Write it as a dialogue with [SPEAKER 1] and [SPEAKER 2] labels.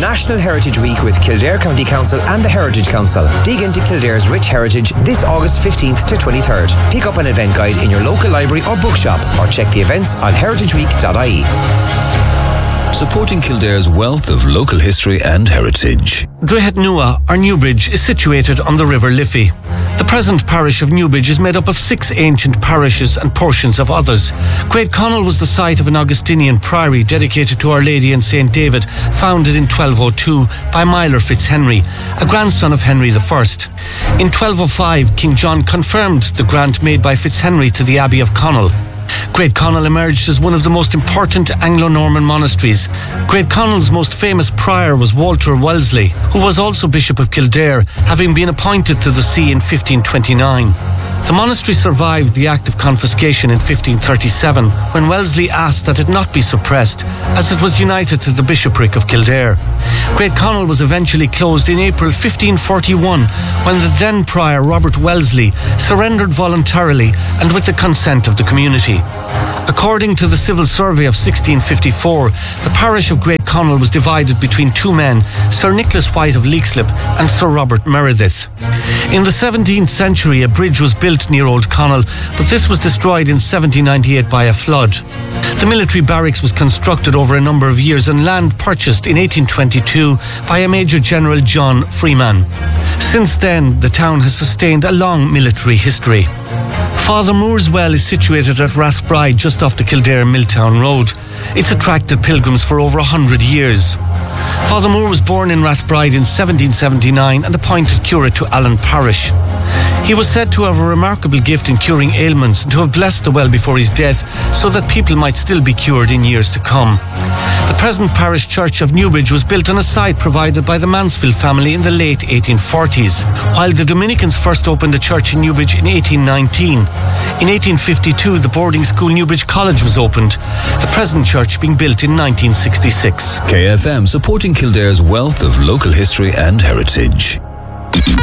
[SPEAKER 1] National Heritage Week with Kildare County Council and the Heritage Council. Dig into Kildare's rich heritage this August 15th to 23rd. Pick up an event guide in your local library or bookshop, or check the events on heritageweek.ie.
[SPEAKER 2] Supporting Kildare's wealth of local history and heritage.
[SPEAKER 3] Droichead Nua, or Newbridge, is situated on the River Liffey. The present parish of Newbridge is made up of 6 ancient parishes and portions of others. Great Connell was the site of an Augustinian priory dedicated to Our Lady and St. David, founded in 1202 by Myler Fitzhenry, a grandson of Henry I. In 1205, King John confirmed the grant made by Fitzhenry to the Abbey of Connell. Great Connell emerged as one of the most important Anglo-Norman monasteries. Great Connell's most famous prior was Walter Wellesley, who was also Bishop of Kildare, having been appointed to the see in 1529. The monastery survived the Act of Confiscation in 1537, when Wellesley asked that it not be suppressed, as it was united to the bishopric of Kildare. Great Connell was eventually closed in April 1541, when the then prior Robert Wellesley surrendered voluntarily and with the consent of the community. According to the Civil Survey of 1654, the parish of Great Connell was divided between 2 men, Sir Nicholas White of Leixlip and Sir Robert Meredith. In the 17th century, a bridge was built near Old Connell, but this was destroyed in 1798 by a flood. The military barracks was constructed over a number of years and land purchased in 1822 by a Major General John Freeman. Since then, the town has sustained a long military history. Father Moore's Well is situated at Rathbride, just off the Kildare Milltown Road. It's attracted pilgrims for over 100 years. Father Moore was born in Rathbride in 1779 and appointed curate to Allen Parish. He was said to have a remarkable gift in curing ailments and to have blessed the well before his death so that people might still be cured in years to come. The present parish church of Newbridge was built on a site provided by the Mansfield family in the late 1840s, while the Dominicans first opened a church in Newbridge in 1819. In 1852, the boarding school Newbridge College was opened, the present church being built in 1966.
[SPEAKER 2] KFM, supporting Kildare's wealth of local history and heritage.